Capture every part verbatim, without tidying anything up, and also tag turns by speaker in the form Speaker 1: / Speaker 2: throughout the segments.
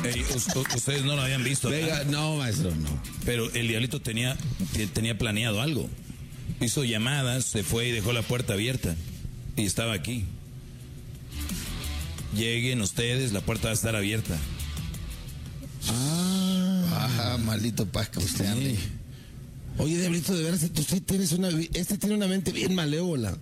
Speaker 1: Ey, ustedes no lo habían visto.
Speaker 2: Venga, no, maestro, no.
Speaker 1: Pero el diablito tenía, tenía planeado algo. Hizo llamadas, se fue y dejó la puerta abierta. Y estaba aquí. Lleguen ustedes, la puerta va a estar abierta.
Speaker 2: Ah, ah maldito Pasca, usted ande. Sí. Oye, diablito, de veras, tú sí tienes una... Este tiene una mente bien malévola.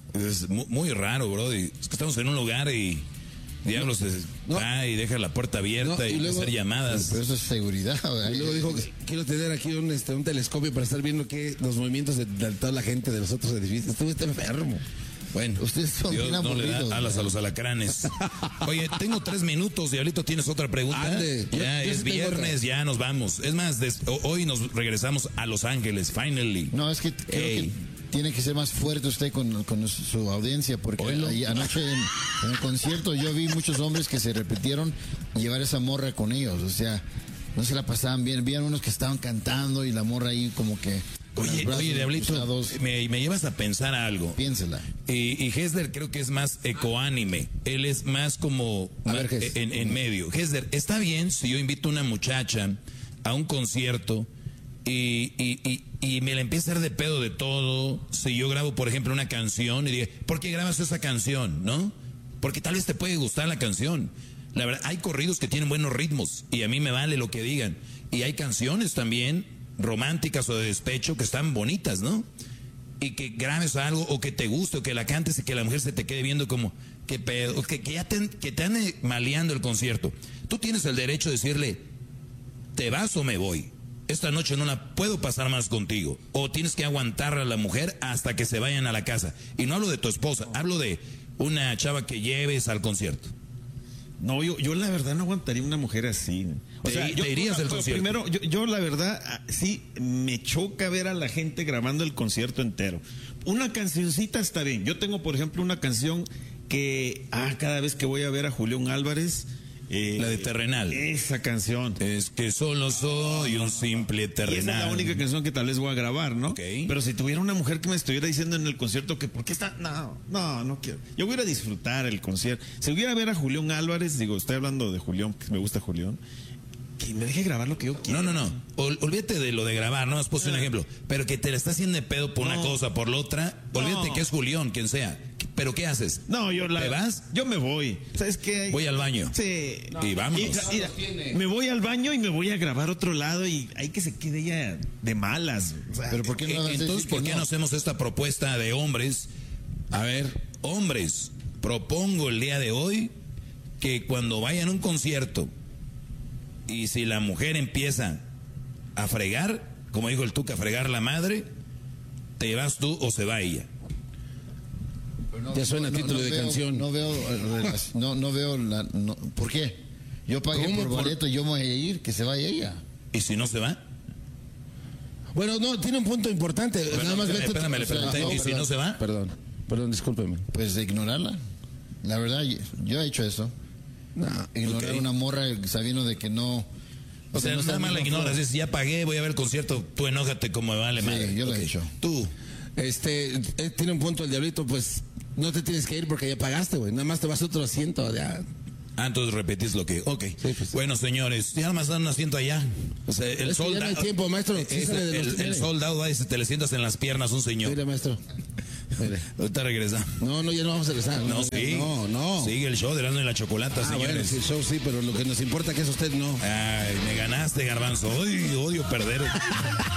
Speaker 1: Es muy, muy raro, bro. Es que estamos en un lugar y... Diablos no, va no, y deja la puerta abierta no, y, y luego, hacer llamadas.
Speaker 2: Pero eso es seguridad. ¿Verdad? Y luego dijo que quiero tener aquí un, este, un telescopio para estar viendo que los movimientos de, de toda la gente de los otros edificios. Tú estás enfermo.
Speaker 1: Bueno, ustedes son Dios bien no le da alas a los alacranes. Oye, tengo tres minutos, Diablito, ¿tienes otra pregunta?
Speaker 2: Ande,
Speaker 1: ya
Speaker 2: yo,
Speaker 1: es
Speaker 2: yo
Speaker 1: viernes, ya nos vamos. Es más, des, hoy nos regresamos a Los Ángeles, finally.
Speaker 3: No, es que creo hey. que tiene que ser más fuerte usted con, con su audiencia, porque ahí, anoche en, en el concierto yo vi muchos hombres que se repitieron llevar esa morra con ellos, o sea, no se la pasaban bien, habían unos que estaban cantando y la morra ahí como que...
Speaker 1: Oye, oye, Diablito, me, me llevas a pensar algo.
Speaker 3: Piénsela.
Speaker 1: Y, y Hesder creo que es más ecoánime, él es más como
Speaker 2: a
Speaker 1: más
Speaker 2: ver,
Speaker 1: en, en medio. Hesder, ¿está bien si yo invito a una muchacha a un concierto y, y, y, y me la empieza a hacer de pedo de todo? Si yo grabo, por ejemplo, una canción y digo, ¿por qué grabas esa canción? ¿No? Porque tal vez te puede gustar la canción. La verdad, hay corridos que tienen buenos ritmos y a mí me vale lo que digan. Y hay canciones también románticas o de despecho que están bonitas, ¿no? Y que grabes algo o que te guste o que la cantes y que la mujer se te quede viendo como, ¿qué pedo? O que, que ya te, que te ande maleando el concierto. Tú tienes el derecho de decirle, ¿te vas o me voy? Esta noche no la puedo pasar más contigo. O tienes que aguantar a la mujer hasta que se vayan a la casa. Y no hablo de tu esposa, hablo de una chava que lleves al concierto.
Speaker 4: No, yo, yo la verdad no aguantaría una mujer así. O
Speaker 1: te,
Speaker 4: sea,
Speaker 1: te
Speaker 4: yo,
Speaker 1: irías del concierto.
Speaker 4: Primero, yo, yo la verdad, sí, me choca ver a la gente grabando el concierto entero. Una cancioncita está bien. Yo tengo, por ejemplo, una canción que, ah, cada vez que voy a ver a Julián Álvarez...
Speaker 1: Eh, la de Terrenal.
Speaker 4: Esa canción.
Speaker 1: Es que solo soy un simple terrenal.
Speaker 4: Y esa es la única canción que tal vez voy a grabar, ¿no?
Speaker 1: Okay.
Speaker 4: Pero si tuviera una mujer que me estuviera diciendo en el concierto que ¿por qué está? No, no, no quiero. Yo voy a disfrutar el concierto. Si hubiera a ver a Julián Álvarez, digo, estoy hablando de Julián, que me gusta Julián, que me deje grabar lo que yo quiero.
Speaker 1: No, no, no. Ol, olvídate de lo de grabar, no has puesto un ejemplo. Pero que te la está haciendo de pedo por no. una cosa, por la otra. Olvídate no. que es Julián, quien sea. ¿Pero qué haces?
Speaker 4: No, yo la...
Speaker 1: ¿Te vas?
Speaker 4: Yo me voy. ¿Sabes qué?
Speaker 1: Voy al baño.
Speaker 4: Sí.
Speaker 1: No, y vámonos.
Speaker 4: Y, mira, me voy al baño y me voy a grabar otro lado y hay que se quede ella de malas. O sea,
Speaker 1: pero ¿por qué no? Entonces, ¿por qué no? no hacemos esta propuesta de hombres? A ver, hombres, propongo el día de hoy que cuando vayan a un concierto y si la mujer empieza a fregar, como dijo el Tuca, a fregar la madre, te vas tú o se va ella.
Speaker 2: No, ya suena no, título no, no de
Speaker 3: veo,
Speaker 2: canción.
Speaker 3: No veo, no, no veo la, no, ¿por qué? Yo pagué por boleto y yo me voy a ir, que se vaya ella.
Speaker 1: ¿Y si no se va?
Speaker 2: Bueno, no, tiene un punto importante.
Speaker 1: Bueno,
Speaker 2: Nada más
Speaker 1: espérame, espérame, le pregunté,
Speaker 2: no,
Speaker 1: ¿y
Speaker 2: perdón,
Speaker 1: si no se va?
Speaker 2: Perdón, perdón, discúlpeme.
Speaker 3: Pues de ignorarla. La verdad, yo, yo he hecho eso.
Speaker 2: No,
Speaker 3: ignorar okay. una morra sabiendo de que no...
Speaker 1: O, o sea, no nada más la ignoras, es ya pagué, voy a ver el concierto, tú enójate como me vale
Speaker 3: sí,
Speaker 1: madre.
Speaker 3: yo lo
Speaker 1: okay.
Speaker 3: he hecho.
Speaker 1: Tú.
Speaker 2: Este, eh, tiene un punto el diablito, pues... No te tienes que ir porque ya pagaste, güey. Nada más te vas a otro asiento, ya.
Speaker 1: Ah, entonces repetís lo que... Ok. Sí, pues, bueno, señores, ya nada más dan un asiento allá. O sea, el soldado...
Speaker 2: No hay tiempo, maestro. Sí,
Speaker 1: es, el, el, el soldado va y te le sientas en las piernas un señor.
Speaker 2: Mire, maestro. Mire.
Speaker 1: Ahorita regresa.
Speaker 2: No, no, ya no vamos a regresar.
Speaker 1: No, sí.
Speaker 2: No, no.
Speaker 1: Sigue el show de Erasmo y la Chocolata,
Speaker 2: ah,
Speaker 1: señores.
Speaker 2: Bueno, sí, el show sí, pero lo que nos importa que es usted no.
Speaker 1: Ay, me ganaste, Garbanzo. Odio, odio perder.